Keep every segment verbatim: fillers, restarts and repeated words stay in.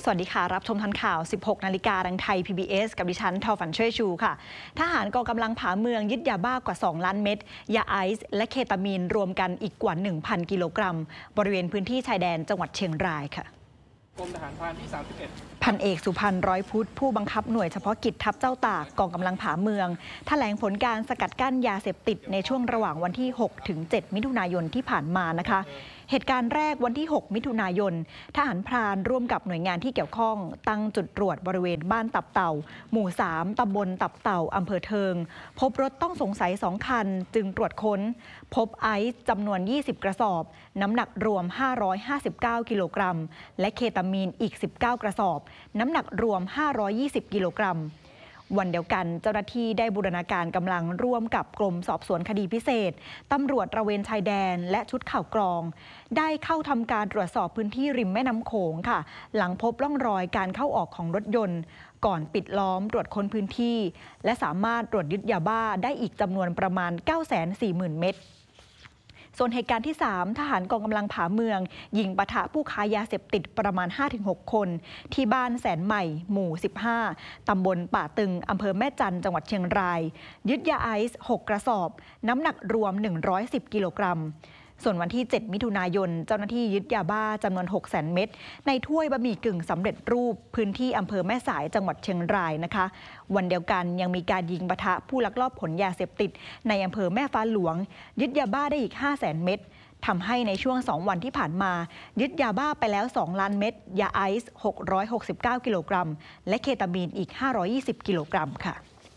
สวัสดีค่ะรับชมทันข่าวสิบหกนาฬิกาทางไทย พี บี เอส กับดิฉันทอฝันช่วยชูค่ะทหารกองกำลังผาเมืองยึดยาบ้ากว่าสองล้านเม็ดยาไอซ์และเคตามีนรวมกันอีกกว่า หนึ่งพัน กิโลกรัมบริเวณพื้นที่ชายแดนจังหวัดเชียงรายค่ะกรมทหารพรานที่สามสิบเอ็ดพันเอกสุพันธ์ร้อยพุทธผู้บังคับหน่วยเฉพาะกิจทัพเจ้าตากกองกำลังผาเมืองแถลงผลการสกัดกั้นยาเสพติดในช่วงระหว่างวันที่หกถึงเจ็ดมิถุนายนที่ผ่านมานะคะเหตุการณ์แรกวันที่หกมิถุนายนทหารพรานร่วมกับหน่วยงานที่เกี่ยวข้องตั้งจุดตรวจบริเวณบ้านตับเต่าหมู่สามตำบลตับเต่าอำเภอเทิงพบรถต้องสงสัยสองคันจึงตรวจค้นพบไอซ์จำนวนยี่สิบกระสอบน้ำหนักรวมห้าร้อยห้าสิบเก้ากิโลกรัมและเคตามีนอีกสิบเก้ากระสอบน้ำหนักรวมห้าร้อยยี่สิบกิโลกรัมวันเดียวกันเจ้าหน้าที่ได้บูรณาการกำลังร่วมกับกรมสอบสวนคดีพิเศษตำรวจตระเวนชายแดนและชุดข่าวกรองได้เข้าทำการตรวจสอบพื้นที่ริมแม่น้ำโขงค่ะหลังพบร่องรอยการเข้าออกของรถยนต์ก่อนปิดล้อมตรวจค้นพื้นที่และสามารถตรวจยึดยาบ้าได้อีกจำนวนประมาณ เก้าแสนสี่หมื่น เม็ดส่วนเหตุการณ์ที่สามทหารกองกำลังผาเมืองยิงปะทะผู้ค้ายาเสพติดประมาณ ห้าถึงหก คนที่บ้านแสนใหม่หมู่สิบห้าตำบลป่าตึงอำเภอแม่จันทร์จังหวัดเชียงรายยึดยาไอซ์หกกระสอบน้ำหนักรวมหนึ่งร้อยสิบกิโลกรัมส่วนวันที่เจ็ดมิถุนายนเจ้าหน้าที่ยึดยาบ้าจำนวน หกแสน เม็ดในถ้วยบะหมี่กึ่งสำเร็จรูปพื้นที่อำเภอแม่สายจังหวัดเชียงรายนะคะวันเดียวกันยังมีการยิงปะทะผู้ลักลอบขนยาเสพติดในอำเภอแม่ฟ้าหลวงยึดยาบ้าได้อีก ห้าแสน เม็ดทำให้ในช่วงสองวันที่ผ่านมายึดยาบ้าไปแล้วสองล้านเม็ดยาไอซ์หกร้อยหกสิบเก้ากิโลกรัมและเคตามีนอีกห้าร้อยยี่สิบกิโลกรัมค่ะ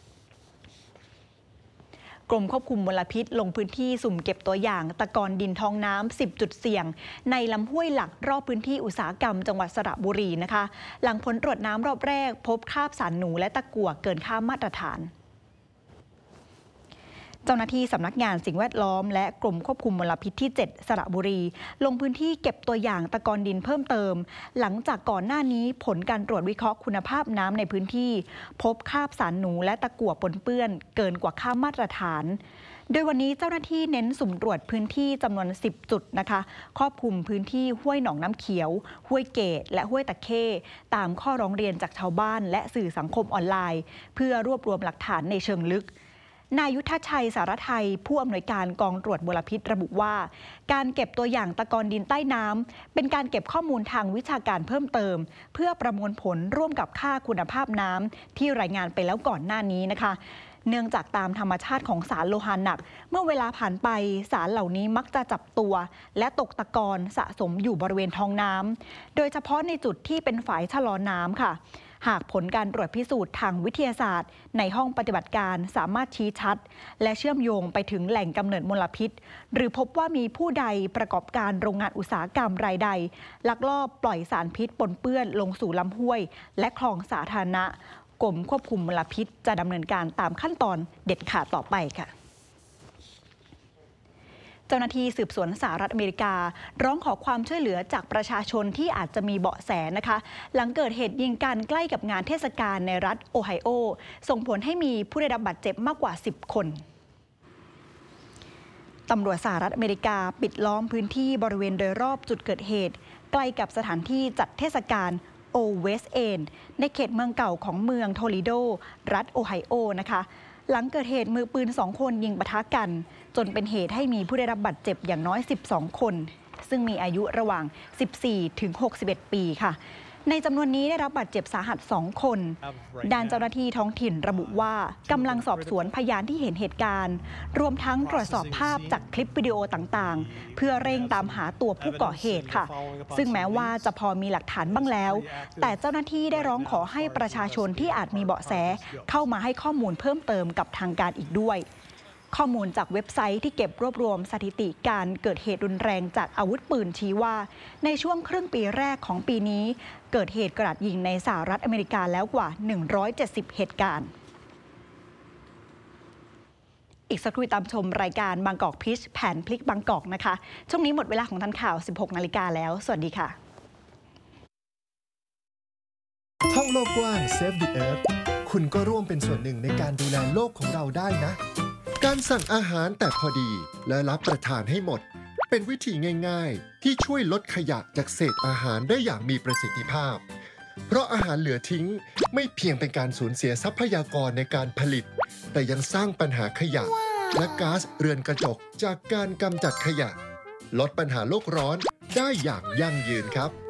กรมควบคุมมลพิษลงพื้นที่สุ่มเก็บตัวอย่างตะกอนดินท้องน้ำสิบจุดเสี่ยงในลำห้วยหลักรอบพื้นที่อุตสาหกรรมจังหวัดสระบุรีนะคะหลังผลตรวจน้ำรอบแรกพบคราบสารหนูและตะกั่วเกินค่ามาตรฐานเจ้าหน้าที่สำนักงานสิ่งแวดล้อมและกรมควบคุมมลพิษที่เจ็ดสระบุรีลงพื้นที่เก็บตัวอย่างตะกอนดินเพิ่มเติมหลังจากก่อนหน้านี้ผลการตรวจวิเคราะห์คุณภาพน้ำในพื้นที่พบคราบสารหนูและตะกั่วปนเปื้อนเกินกว่าค่ามาตรฐานโดยวันนี้เจ้าหน้าที่เน้นสุ่มตรวจพื้นที่จำนวนสิบจุดนะคะครอบคลุมพื้นที่ห้วยหนองน้ำเขียวห้วยเกตและห้วยตะเข้ตามข้อร้องเรียนจากชาวบ้านและสื่อสังคมออนไลน์เพื่อรวบรวมหลักฐานในเชิงลึกนายยุทธชัยสารไทยผู้อำนวยการกองตรวจมลพิษระบุว่าการเก็บตัวอย่างตะกอนดินใต้น้ำเป็นการเก็บข้อมูลทางวิชาการเพิ่มเติมเพื่อประมวลผลร่วมกับค่าคุณภาพน้ำที่รายงานไปแล้วก่อนหน้านี้นะคะเนื่องจากตามธรรมชาติของสารโลหะหนักเมื่อเวลาผ่านไปสารเหล่านี้มักจะจับตัวและตกตะกอนสะสมอยู่บริเวณท้องน้ำโดยเฉพาะในจุดที่เป็นฝายชะลอน้ำค่ะหากผลการตรวจพิสูจน์ทางวิทยาศาสตร์ในห้องปฏิบัติการสามารถชี้ชัดและเชื่อมโยงไปถึงแหล่งกำเนิดมลพิษหรือพบว่ามีผู้ใดประกอบการโรงงานอุตสาหกรรมรายใดลักลอบปล่อยสารพิษปนเปื้อนลงสู่ลำห้วยและคลองสาธารณะกรมควบคุมมลพิษจะดำเนินการตามขั้นตอนเด็ดขาดต่อไปค่ะเจ้าหน้าที่สืบสวนสหรัฐอเมริการ้องขอความช่วยเหลือจากประชาชนที่อาจจะมีเบาะแสนะคะหลังเกิดเหตุยิงกันใกล้กับงานเทศกาลในรัฐโอไฮโอส่งผลให้มีผู้ได้รับบาดเจ็บมากกว่าสิบคนตำรวจสหรัฐอเมริกาปิดล้อมพื้นที่บริเวณโดยรอบจุดเกิดเหตุใกล้กับสถานที่จัดเทศกาลโอเวสเอนในเขตเมืองเก่าของเมืองโทลิโดรัฐโอไฮโอนะคะหลังเกิดเหตุมือปืนสองคนยิงปะทะกันจนเป็นเหตุให้มีผู้ได้รับบาดเจ็บอย่างน้อยสิบสองคนซึ่งมีอายุระหว่างสิบสี่ถึงหกสิบเอ็ดปีค่ะในจำนวนนี้ได้รับบาดเจ็บสาหัสสองคนด้านเจ้าหน้าที่ท้องถิ่นระบุว่ากำลังสอบสวนพยานที่เห็นเหตุการณ์รวมทั้งตรวจสอบภาพจากคลิปวิดีโอต่างๆเพื่อเร่งตามหาตัวผู้ก่อเหตุค่ะซึ่งแม้ว่าจะพอมีหลักฐานบ้างแล้วแต่เจ้าหน้าที่ได้ร้องขอให้ประชาชนที่อาจมีเบาะแสเข้ามาให้ข้อมูลเพิ่มเติมกับทางการอีกด้วยข้อมูลจากเว็บไซต์ที่เก็บรวบรวมสถิติการเกิดเหตุรุนแรงจากอาวุธปืนชี้ว่าในช่วงครึ่งปีแรกของปีนี้เกิดเหตุกราดยิงในสหรัฐอเมริกาแล้วกว่าหนึ่งร้อยเจ็ดสิบเหตุการณ์อีกสักครู่ตามชมรายการบางกอกพิชแผนพลิกบางกอกนะคะช่วงนี้หมดเวลาของทันข่าวสิบหกนาฬิกาแล้วสวัสดีค่ะท่องโลกกว้าง Save the Earth คุณก็ร่วมเป็นส่วนหนึ่งในการดูแลโลกของเราได้นะการสั่งอาหารแต่พอดีและรับประทานให้หมดเป็นวิธีง่ายๆที่ช่วยลดขยะจากเศษอาหารได้อย่างมีประสิทธิภาพเพราะอาหารเหลือทิ้งไม่เพียงเป็นการสูญเสียทรัพยากรในการผลิต แต่ยังสร้างปัญหาขยะ และก๊าซเรือนกระจกจากการกำจัดขยะ ลดปัญหาโลกร้อนได้อย่างยั่งยืนครับ